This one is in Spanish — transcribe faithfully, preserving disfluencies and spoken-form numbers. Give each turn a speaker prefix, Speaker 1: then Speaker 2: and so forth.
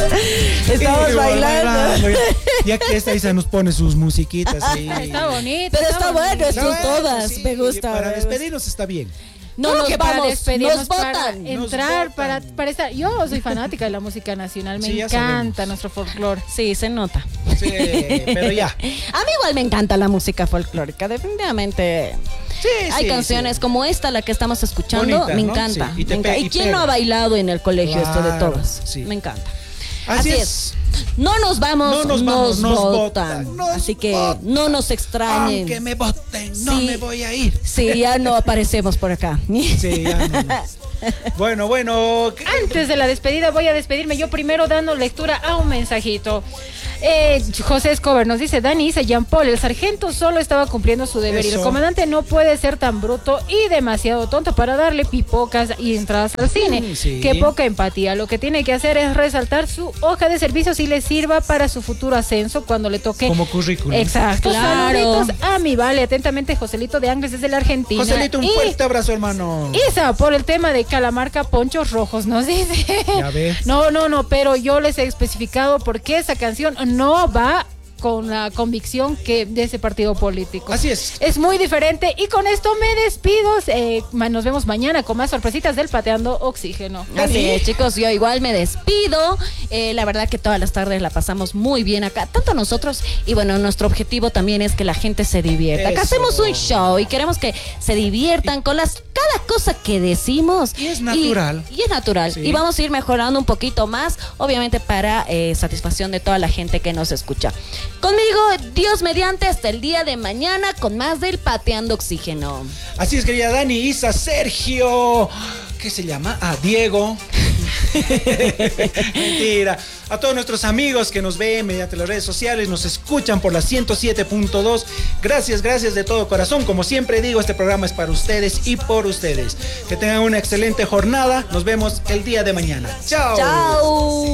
Speaker 1: Estamos
Speaker 2: Y
Speaker 1: bailando.
Speaker 2: bailando. Y aquí esta Isa nos pone sus musiquitas ahí.
Speaker 3: Está bonito.
Speaker 1: Pero está bueno,
Speaker 2: No,
Speaker 1: esto todas.
Speaker 2: sí,
Speaker 1: Me gusta.
Speaker 2: Para
Speaker 1: me gusta.
Speaker 2: despedirnos está bien.
Speaker 1: No
Speaker 3: ¿Cómo
Speaker 1: nos
Speaker 3: que para
Speaker 1: vamos,
Speaker 3: despedirnos,
Speaker 1: nos
Speaker 3: para
Speaker 1: votan.
Speaker 3: entrar,
Speaker 2: Nos
Speaker 3: para,
Speaker 2: votan.
Speaker 3: para estar. Yo soy fanática de la música nacional, me
Speaker 2: Sí, ya
Speaker 3: encanta
Speaker 2: sabemos.
Speaker 3: nuestro folclore.
Speaker 1: Sí, se nota.
Speaker 2: Sí, pero ya.
Speaker 1: A mí igual me encanta la música folclórica, definitivamente.
Speaker 2: Sí,
Speaker 1: Hay
Speaker 2: sí,
Speaker 1: canciones
Speaker 2: sí.
Speaker 1: como esta, la que estamos escuchando,
Speaker 2: Bonita,
Speaker 1: me
Speaker 2: ¿no?
Speaker 1: encanta.
Speaker 2: Sí, y te
Speaker 1: me encanta.
Speaker 2: pe-
Speaker 1: ¿Y
Speaker 2: y
Speaker 1: quién
Speaker 2: pega.
Speaker 1: no ha bailado en el colegio esto de
Speaker 2: Claro,
Speaker 1: todas?
Speaker 2: sí.
Speaker 1: Me encanta.
Speaker 2: Así,
Speaker 1: Así
Speaker 2: es.
Speaker 1: No nos vamos,
Speaker 2: No nos
Speaker 1: nos,
Speaker 2: vamos, nos
Speaker 1: votan.
Speaker 2: votan, nos
Speaker 1: Así que
Speaker 2: votan.
Speaker 1: no nos extrañen.
Speaker 2: Aunque me voten, no
Speaker 1: Sí.
Speaker 2: me voy a ir.
Speaker 1: Sí, ya no aparecemos por acá.
Speaker 2: Sí, ya no, no. Bueno, bueno. ¿qué-
Speaker 3: Antes de la despedida voy a despedirme yo primero dando lectura a un mensajito. Eh, José Escobar nos dice: Dani, dice Jean Paul, el sargento solo estaba cumpliendo su deber y
Speaker 2: Eso.
Speaker 3: el comandante no puede ser tan bruto y demasiado tonto para darle pipocas y entradas al cine.
Speaker 2: Mm, sí.
Speaker 3: Qué poca empatía. Lo que tiene que hacer es resaltar su hoja de servicios y le sirva para su futuro ascenso cuando le toque.
Speaker 2: Como currículum.
Speaker 3: Exacto.
Speaker 1: Claro.
Speaker 3: Saluditos a mi vale. Atentamente, Joselito de Ángeles desde la Argentina.
Speaker 2: Joselito, un
Speaker 3: Y
Speaker 2: fuerte abrazo, hermano.
Speaker 3: Isa, por el tema de Calamarca, ponchos rojos, nos dice.
Speaker 2: Ya ves.
Speaker 3: No, no, no, pero yo les he especificado por qué esa canción no va con la convicción que de ese partido político.
Speaker 2: Así es.
Speaker 3: Es muy diferente y con esto me despido. Eh, ma- nos vemos mañana con más sorpresitas del Pateando Oxígeno.
Speaker 1: Así es, chicos, yo igual me despido. Eh, la verdad que todas las tardes la pasamos muy bien acá, tanto nosotros, y bueno, nuestro objetivo también es que la gente se divierta. Acá
Speaker 2: Eso.
Speaker 1: hacemos un show y queremos que se diviertan con las cada cosa que decimos.
Speaker 2: Y es natural.
Speaker 1: Y, y es natural.
Speaker 2: Sí.
Speaker 1: Y vamos a ir mejorando un poquito más, obviamente para eh, satisfacción de toda la gente que nos escucha. Conmigo, Dios mediante, hasta el día de mañana con más del Pateando Oxígeno.
Speaker 2: Así es, querida Dani, Isa, Sergio. ¿Qué se llama? Ah, Diego. Mentira. A todos nuestros amigos que nos ven mediante las redes sociales, nos escuchan por la ciento siete punto dos. Gracias, gracias de todo corazón. Como siempre digo, este programa es para ustedes y por ustedes. Que tengan una excelente jornada. Nos vemos el día de mañana. Chao.
Speaker 1: Chao.